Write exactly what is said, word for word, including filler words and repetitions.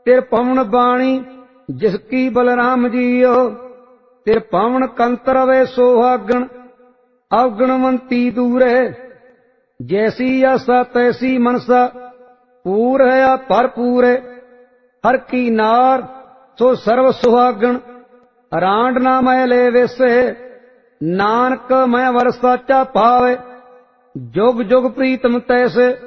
तिर पवन बाणी जिसकी बलराम जियो, तिर पवन कंत रवे सोहागण अवगणवंती दूरे। जैसी आशा तैसी मनसा पूर है भरपूरे, हर की नार सो सर्व सुहागण रांड ना मैले वेसे। नानक मैं वर साचा पावे जुग जुग प्रीतम तैसे,